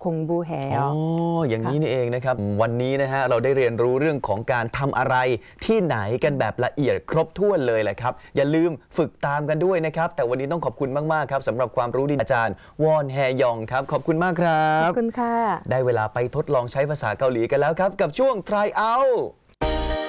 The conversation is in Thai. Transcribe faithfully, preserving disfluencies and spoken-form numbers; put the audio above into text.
공부해요 อ๋ออย่างนี้นี่เองนะครับวันนี้นะฮะเราได้เรียนรู้เรื่องของการทำอะไรที่ไหนกันแบบละเอียดครบถ้วนเลยแหละครับอย่าลืมฝึกตามกันด้วยนะครับแต่วันนี้ต้องขอบคุณมากๆครับสำหรับความรู้ดีอาจารย์วอนแฮยองครับขอบคุณมากครับขอบคุณค่ะได้เวลาไปทดลองใช้ภาษาเกาหลีกันแล้วครับกับช่วง try out